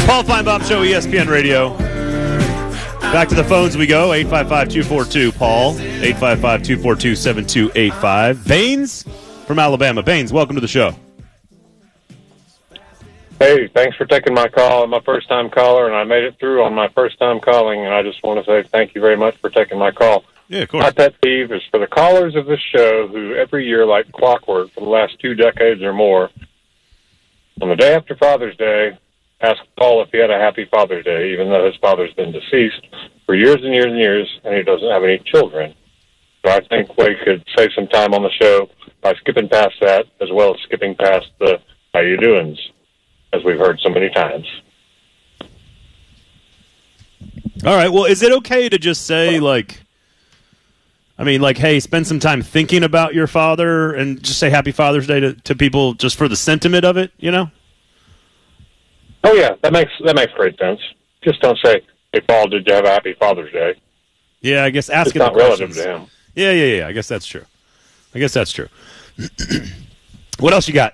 Paul Feinbaum Show, ESPN Radio. Back to the phones we go. 855-242-PAUL. 855-242-7285. Baines from Alabama. Baines, welcome to the show. Hey, thanks for taking my call. I'm a first-time caller, and I made it through on my first time calling, and I just want to say thank you very much for taking my call. Yeah, of course. My pet peeve is for the callers of this show who every year, like clockwork, for the last 2 decades or more, on the day after Father's Day, ask Paul if he had a happy Father's Day, even though his father's been deceased for years and years and years, and he doesn't have any children. So I think we could save some time on the show by skipping past that, as well as skipping past the how you doings, as we've heard so many times. All right, well, is it okay to just say, hey, spend some time thinking about your father and just say Happy Father's Day to people just for the sentiment of it, you know? Oh, yeah, that makes great sense. Just don't say, hey, Paul, did you have a happy Father's Day? Yeah, I guess asking it's not the questions. Relative to him. Yeah, I guess that's true. What else you got?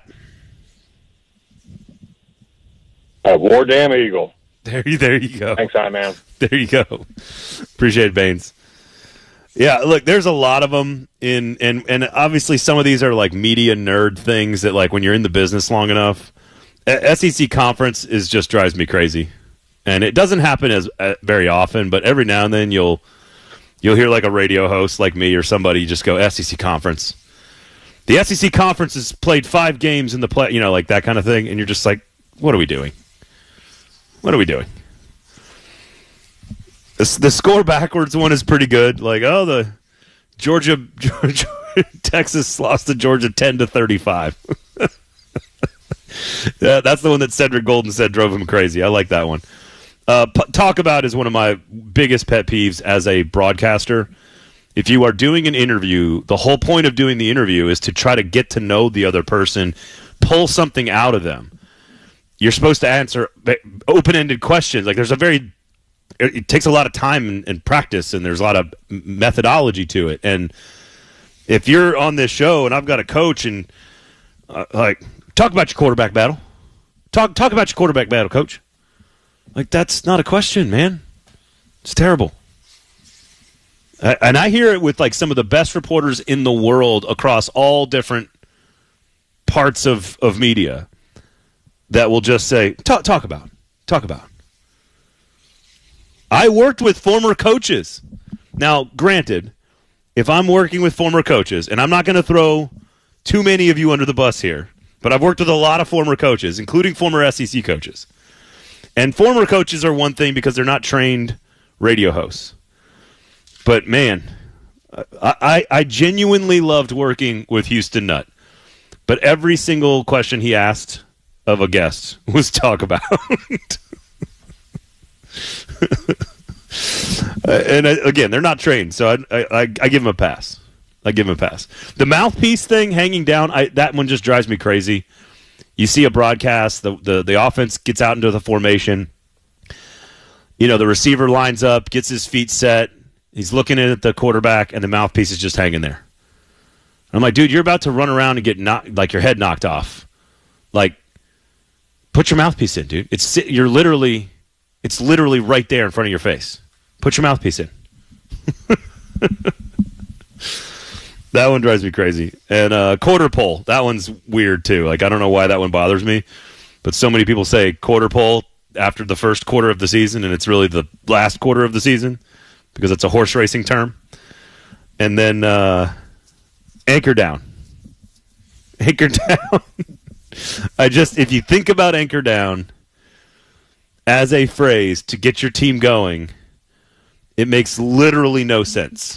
War Damn Eagle. There you go. Thanks, man. There you go. Appreciate it, Baines. Yeah, look, there's a lot of them and obviously some of these are like media nerd things that like when you're in the business long enough. SEC conference just drives me crazy. And it doesn't happen as very often, but every now and then you'll hear like a radio host like me or somebody just go SEC conference. The SEC conference has played 5 games in the play, like that kind of thing, and you're just like, what are we doing? The score backwards one is pretty good. Like, the Georgia Texas lost to Georgia 10-35. Yeah, that's the one that Cedric Golden said drove him crazy. I like that one. Talk about is one of my biggest pet peeves as a broadcaster. If you are doing an interview, the whole point of doing the interview is to try to get to know the other person, pull something out of them. You're supposed to answer open-ended questions. Like it takes a lot of time and practice, and there's a lot of methodology to it. And if you're on this show and I've got a coach and talk about your quarterback battle. Talk about your quarterback battle, coach. Like, that's not a question, man. It's terrible. And I hear it with, like, some of the best reporters in the world across all different parts of media that will just say, talk about. I worked with former coaches. Now, granted, if I'm working with former coaches, and I'm not going to throw too many of you under the bus here, but I've worked with a lot of former coaches, including former SEC coaches. And former coaches are one thing because they're not trained radio hosts. But, man, I genuinely loved working with Houston Nutt. But every single question he asked of a guest was talk about. And, again, they're not trained, so I give them a pass. The mouthpiece thing hanging down, that one just drives me crazy. You see a broadcast, the offense gets out into the formation. The receiver lines up, gets his feet set. He's looking at the quarterback, and the mouthpiece is just hanging there. I'm like, dude, you're about to run around and get your head knocked off. Like, put your mouthpiece in, dude. It's literally right there in front of your face. Put your mouthpiece in. That one drives me crazy. And quarter pole, that one's weird too. Like, I don't know why that one bothers me, but so many people say quarter pole after the first quarter of the season, and it's really the last quarter of the season because it's a horse racing term. And then anchor down. Anchor down. If you think about anchor down as a phrase to get your team going, it makes literally no sense.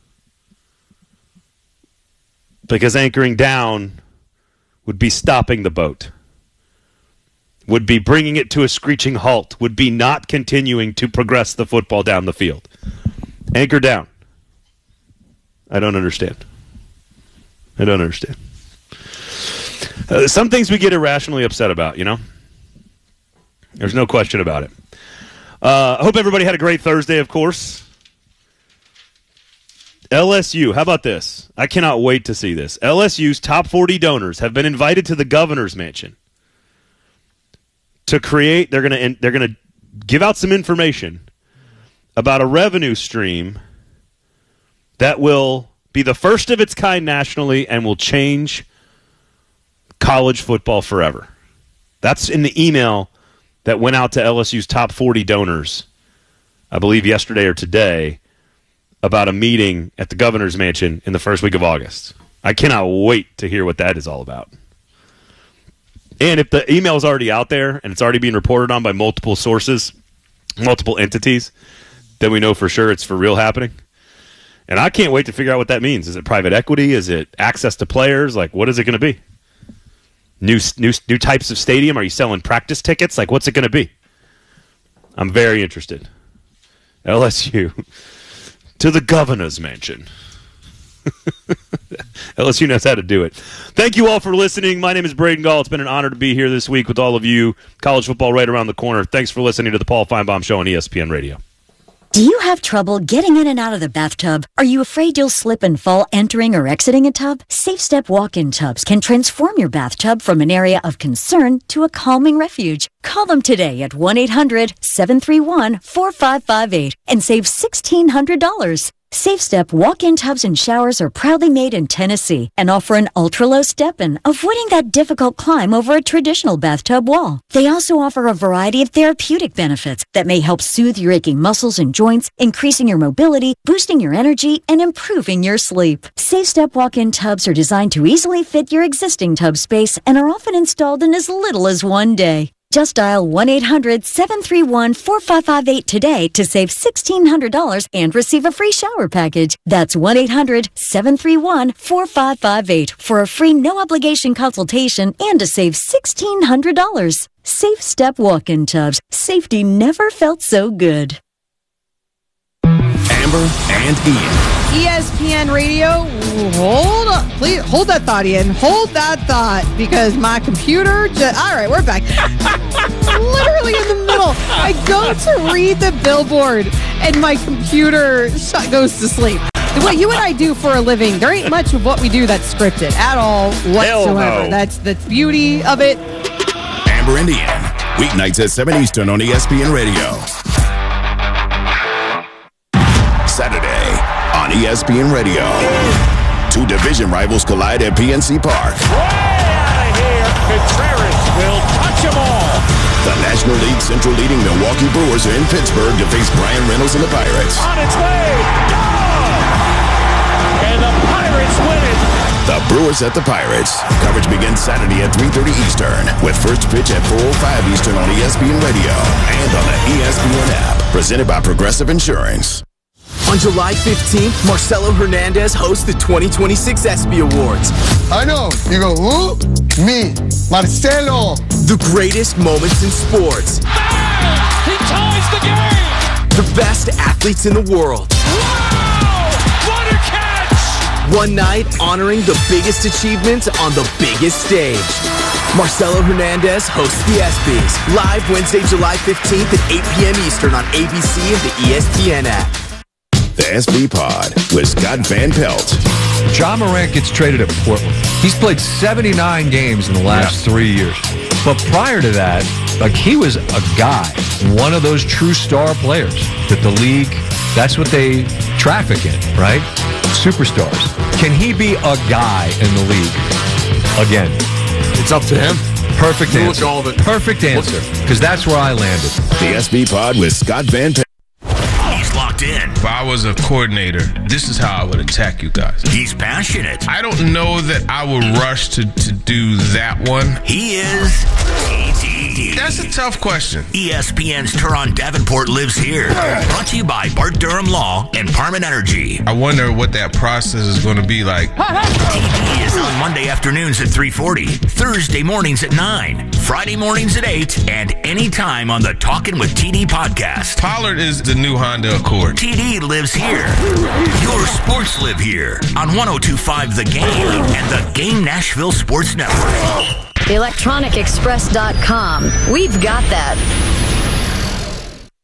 Because anchoring down would be stopping the boat, would be bringing it to a screeching halt, would be not continuing to progress the football down the field. Anchor down. I don't understand. Some things we get irrationally upset about, There's no question about it. I hope everybody had a great Thursday, of course. LSU, how about this? I cannot wait to see this. LSU's top 40 donors have been invited to the governor's mansion to create. They're gonna give out some information about a revenue stream that will be the first of its kind nationally and will change college football forever. That's in the email that went out to LSU's top 40 donors, I believe yesterday or today, about a meeting at the governor's mansion in the first week of August. I cannot wait to hear what that is all about. And if the email is already out there and it's already being reported on by multiple sources, multiple entities, then we know for sure it's for real happening. And I can't wait to figure out what that means. Is it private equity? Is it access to players? Like, what is it going to be? New types of stadium? Are you selling practice tickets? Like, what's it going to be? I'm very interested. LSU to the governor's mansion. LSU knows how to do it. Thank you all for listening. My name is Braden Gall. It's been an honor to be here this week with all of you. College football right around the corner. Thanks for listening to the Paul Feinbaum Show on ESPN Radio. Do you have trouble getting in and out of the bathtub? Are you afraid you'll slip and fall entering or exiting a tub? SafeStep walk-in tubs can transform your bathtub from an area of concern to a calming refuge. Call them today at 1-800-731-4558 and save $1,600. SafeStep walk-in tubs and showers are proudly made in Tennessee and offer an ultra-low step-in, avoiding that difficult climb over a traditional bathtub wall. They also offer a variety of therapeutic benefits that may help soothe your aching muscles and joints, increasing your mobility, boosting your energy, and improving your sleep. SafeStep walk-in tubs are designed to easily fit your existing tub space and are often installed in as little as one day. Just dial 1-800-731-4558 today to save $1,600 and receive a free shower package. That's 1-800-731-4558 for a free no-obligation consultation and to save $1,600. SafeStep walk-in tubs. Safety never felt so good. Amber and Ian. ESPN Radio, hold up. Please hold that thought, Ian. Hold that thought, because my computer all right, we're back. Literally in the middle. I go to read the billboard, and my computer goes to sleep. What you and I do for a living, there ain't much of what we do that's scripted at all whatsoever. No. That's the beauty of it. Amber and Ian. Weeknights at 7 Eastern on ESPN Radio. Saturday on ESPN Radio. Two division rivals collide at PNC Park. Way out of here. Contreras will touch them all. The National League Central leading Milwaukee Brewers are in Pittsburgh to face Brian Reynolds and the Pirates. On its way. Gone. And the Pirates win it. The Brewers at the Pirates. Coverage begins Saturday at 3:30 Eastern with first pitch at 4:05 Eastern on ESPN Radio and on the ESPN app. Presented by Progressive Insurance. On July 15th, Marcelo Hernandez hosts the 2026 ESPY Awards. I know. You go, who? Me, Marcelo. The greatest moments in sports. Bang! He ties the game. The best athletes in the world. Wow! What a catch! One night honoring the biggest achievements on the biggest stage. Marcelo Hernandez hosts the ESPYs. Live Wednesday, July 15th at 8 p.m. Eastern on ABC and the ESPN app. The SB Pod with Scott Van Pelt. Ja Morant gets traded at Portland. He's played 79 games in the last 3 years. But prior to that, he was a guy, one of those true star players that the league, that's what they traffic in, right? Superstars. Can he be a guy in the league again? It's up to him. Perfect answer. Perfect answer. Because that's where I landed. The SB Pod with Scott Van Pelt. Locked in. If I was a coordinator, this is how I would attack you guys. He's passionate. I don't know that I would rush to do that one. He is TD. That's a tough question. ESPN's Teron Davenport lives here. Brought to you by Bart Durham Law and Parman Energy. I wonder what that process is going to be like. TD is on Monday afternoons at 3:40, Thursday mornings at 9, Friday mornings at 8, and anytime on the Talkin' with TD podcast. Pollard is the new Honda Accord. TD lives here. Your sports live here on 102.5 The Game and the Game Nashville Sports Network. ElectronicExpress.com. We've got that.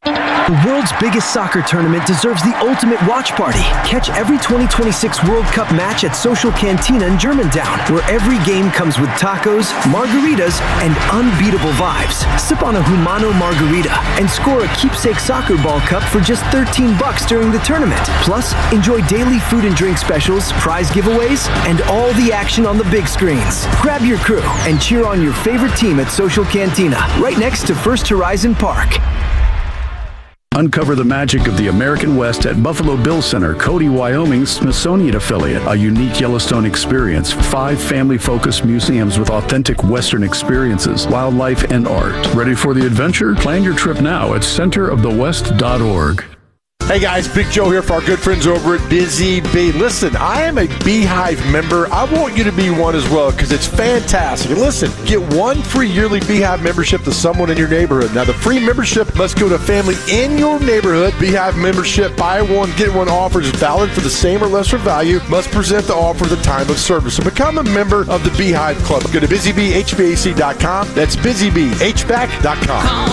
The world's biggest soccer tournament deserves the ultimate watch party. Catch every 2026 World Cup match at Social Cantina in Germantown, where every game comes with tacos, margaritas, and unbeatable vibes. Sip on a Humano margarita and score a keepsake soccer ball cup for just $13 during the tournament. Plus, enjoy daily food and drink specials, prize giveaways, and all the action on the big screens. Grab your crew and cheer on your favorite team at Social Cantina, right next to First Horizon Park. Uncover the magic of the American West at Buffalo Bill Center, Cody, Wyoming's Smithsonian affiliate. A unique Yellowstone experience. 5 family-focused museums with authentic Western experiences, wildlife, and art. Ready for the adventure? Plan your trip now at centerofthewest.org. Hey guys, Big Joe here for our good friends over at Busy Bee. Listen, I am a Beehive member. I want you to be one as well because it's fantastic. And listen, get 1 free yearly Beehive membership to someone in your neighborhood. Now, the free membership must go to a family in your neighborhood. Beehive membership, buy one, get one offer is valid for the same or lesser value. Must present the offer at the time of service. So become a member of the Beehive Club. Go to busybeehvac.com. That's busybeehvac.com. Call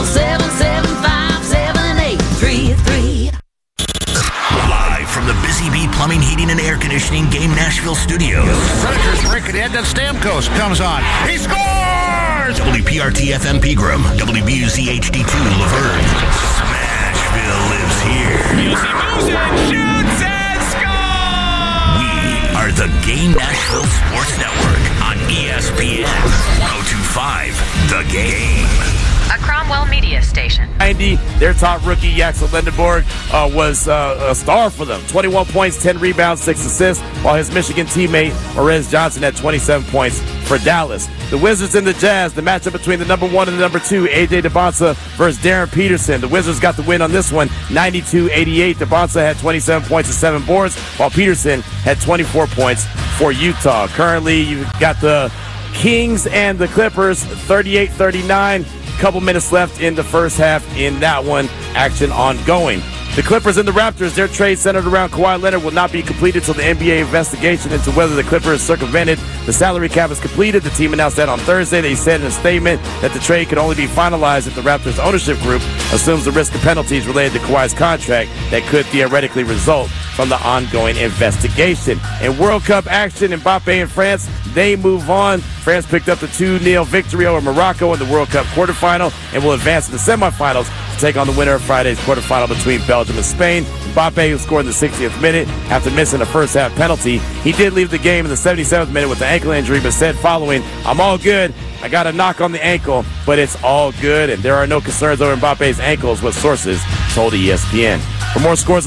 775-7833. Live from the Busy Bee Plumbing, Heating, and Air Conditioning Game Nashville studios. Predators break it in, then Stamkos comes on. He scores! WPRT FM Pegram, WBUZ HD2 Laverne. Smashville lives here. Music moves and shoots and scores! We are the Game Nashville Sports Network on ESPN 102.5 The Game. A Cromwell media station. 90, their top rookie, Yaxel Lindenborg, was a star for them. 21 points, 10 rebounds, 6 assists, while his Michigan teammate, Lorenz Johnson, had 27 points for Dallas. The Wizards and the Jazz, the matchup between the number 1 and the number 2, A.J. DeBonsa versus Darren Peterson. The Wizards got the win on this one, 92-88. DeBonsa had 27 points and 7 boards, while Peterson had 24 points for Utah. Currently, you've got the Kings and the Clippers, 38-39. Couple minutes left in the first half in that one. Action ongoing. The Clippers and the Raptors, their trade centered around Kawhi Leonard, will not be completed until the NBA investigation into whether the Clippers circumvented the salary cap is completed. The team announced that on Thursday. They said in a statement that the trade could only be finalized if the Raptors ownership group assumes the risk of penalties related to Kawhi's contract that could theoretically result from the ongoing investigation. In World Cup action, Mbappe and France, they move on. France picked up the 2-0 victory over Morocco in the World Cup quarterfinal and will advance to the semifinals to take on the winner of Friday's quarterfinal between Belgium and Spain. Mbappe, who scored in the 60th minute after missing a first-half penalty. He did leave the game in the 77th minute with an ankle injury, but said following, "I'm all good. I got a knock on the ankle, but it's all good." And there are no concerns over Mbappe's ankles, what sources told ESPN. For more scores